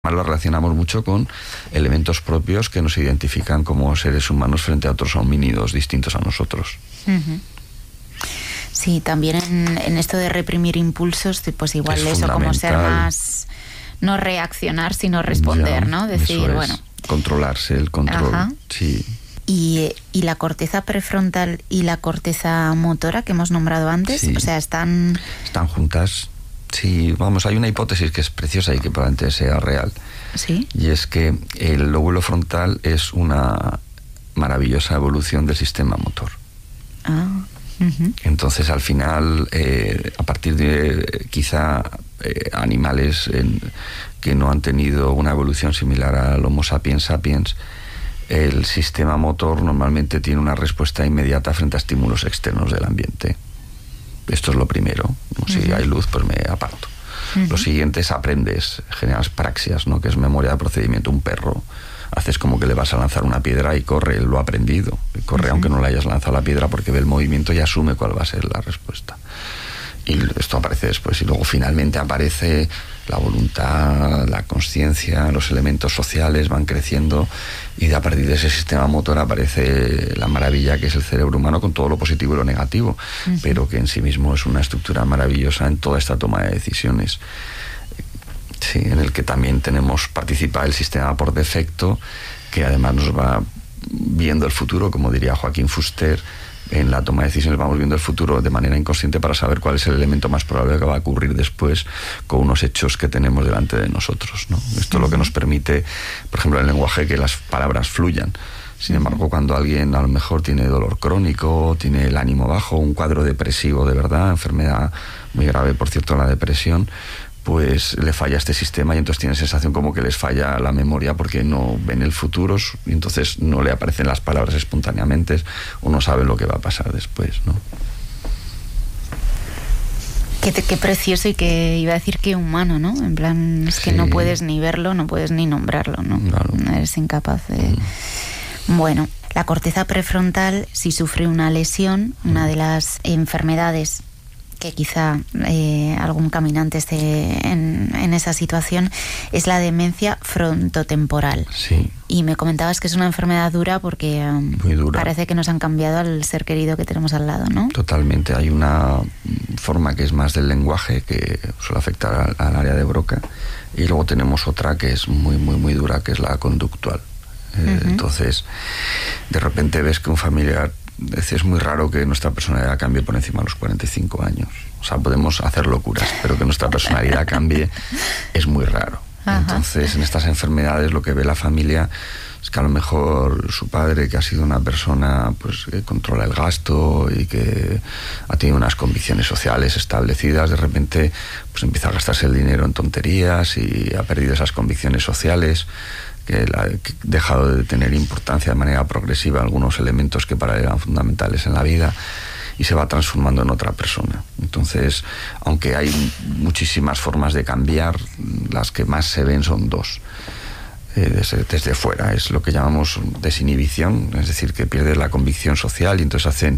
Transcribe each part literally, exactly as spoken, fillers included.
Lo relacionamos mucho con elementos propios que nos identifican como seres humanos frente a otros homínidos distintos a nosotros. Uh-huh. Sí, también en, en esto de reprimir impulsos, pues igual es eso, como ser más, no reaccionar, sino responder, ya, ¿no? Decir, es. bueno. Controlarse, el control. Ajá. Sí. Y, y la corteza prefrontal y la corteza motora que hemos nombrado antes, sí. O sea, están... Están juntas. Sí, vamos, hay una hipótesis que es preciosa y que probablemente sea real. ¿Sí? Y es que el lóbulo frontal es una maravillosa evolución del sistema motor. Ah. Uh-huh. Entonces, al final, eh, a partir de quizá eh, animales en, que no han tenido una evolución similar al Homo sapiens sapiens, el sistema motor normalmente tiene una respuesta inmediata frente a estímulos externos del ambiente. Esto es lo primero. Si uh-huh. hay luz, pues me aparto. Uh-huh. Lo siguiente es aprendes, generas praxias, ¿no? Que es memoria de procedimiento. Un perro, haces como que le vas a lanzar una piedra y corre, él lo ha aprendido. Y corre uh-huh. aunque no le hayas lanzado la piedra porque ve el movimiento y asume cuál va a ser la respuesta. Y esto aparece después. Y luego finalmente aparece la voluntad, la conciencia, los elementos sociales van creciendo y a partir de ese sistema motor aparece la maravilla que es el cerebro humano con todo lo positivo y lo negativo, uh-huh. pero que en sí mismo es una estructura maravillosa en toda esta toma de decisiones. Sí, en el que también tenemos participa el sistema por defecto, que además nos va viendo el futuro, como diría Joaquín Fuster. En la toma de decisiones vamos viendo el futuro de manera inconsciente para saber cuál es el elemento más probable que va a ocurrir después con unos hechos que tenemos delante de nosotros, ¿no? Esto es lo que nos permite, por ejemplo, en el lenguaje, que las palabras fluyan. Sin embargo, cuando alguien a lo mejor tiene dolor crónico, tiene el ánimo bajo, un cuadro depresivo de verdad, enfermedad muy grave, por cierto, la depresión, pues le falla este sistema y entonces tiene sensación como que les falla la memoria porque no ven el futuro y entonces no le aparecen las palabras espontáneamente o no saben lo que va a pasar después, ¿no? Qué, qué precioso y que iba a decir que humano, ¿no? En plan, es que sí. No puedes ni verlo, no puedes ni nombrarlo, ¿no? Claro. Eres incapaz de... Mm. Bueno, la corteza prefrontal, si sufre una lesión, mm. una de las enfermedades que quizá eh, algún caminante esté en, en esa situación, es la demencia frontotemporal. Sí. Y me comentabas que es una enfermedad dura porque um, Muy dura. Parece que nos han cambiado al ser querido que tenemos al lado, ¿no? Totalmente. Hay una forma que es más del lenguaje, que suele afectar al, al área de Broca, y luego tenemos otra que es muy, muy, muy dura, que es la conductual. Eh, uh-huh. Entonces, de repente ves que un familiar... Es muy raro que nuestra personalidad cambie por encima de los cuarenta y cinco años. O sea, podemos hacer locuras, pero que nuestra personalidad cambie es muy raro. Ajá. Entonces, en estas enfermedades lo que ve la familia es que a lo mejor su padre, que ha sido una persona pues que controla el gasto y que ha tenido unas convicciones sociales establecidas, de repente pues empieza a gastarse el dinero en tonterías y ha perdido esas convicciones sociales, que ha dejado de tener importancia de manera progresiva algunos elementos que para él eran fundamentales en la vida y se va transformando en otra persona. Entonces, aunque hay muchísimas formas de cambiar, las que más se ven son dos. Eh, desde, desde fuera es lo que llamamos desinhibición, es decir, que pierdes la convicción social y entonces hacen...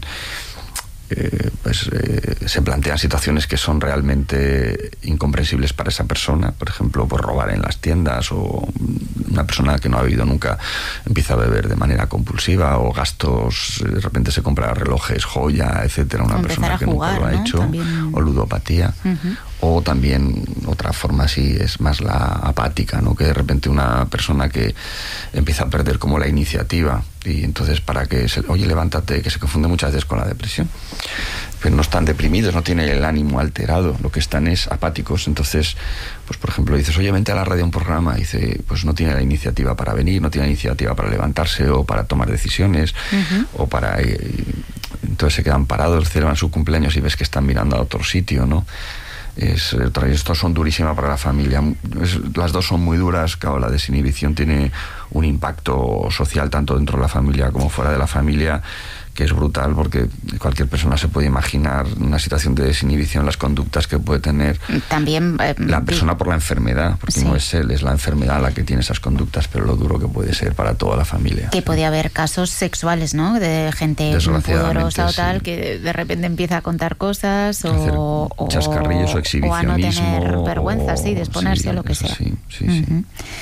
Eh, pues eh, se plantean situaciones que son realmente incomprensibles para esa persona, por ejemplo, por robar en las tiendas, o una persona que no ha bebido nunca empieza a beber de manera compulsiva, o gastos, de repente se compra relojes, joya, etcétera, una persona que jugar, nunca lo ha ¿no? hecho, también... o ludopatía. Uh-huh. O también otra forma sí es más la apática, ¿no? Que de repente una persona que empieza a perder como la iniciativa y entonces para que se, oye, levántate, que se confunde muchas veces con la depresión, pero no están deprimidos, no tienen el ánimo alterado, lo que están es apáticos. Entonces, pues por ejemplo dices, oye, vente a la radio a un programa, y dice, pues no tiene la iniciativa para venir, no tiene la iniciativa para levantarse o para tomar decisiones, uh-huh. o para eh, entonces se quedan parados, celebran su cumpleaños y ves que están mirando a otro sitio, ¿no? Es, estos son durísimas para la familia. Es, las dos son muy duras. Claro, la desinhibición tiene un impacto social tanto dentro de la familia como fuera de la familia que es brutal, porque cualquier persona se puede imaginar una situación de desinhibición, las conductas que puede tener también eh, la persona por la enfermedad, porque sí. no es él, es la enfermedad la que tiene esas conductas, pero lo duro que puede ser para toda la familia. Que podía haber casos sexuales, ¿no? De gente pudorosa o tal, sí. que de repente empieza a contar cosas o, o chascarrillos o exhibicionismo o a no tener vergüenza, o, sí, de exponerse sí, a lo que sea. Sí, sí, uh-huh. sí.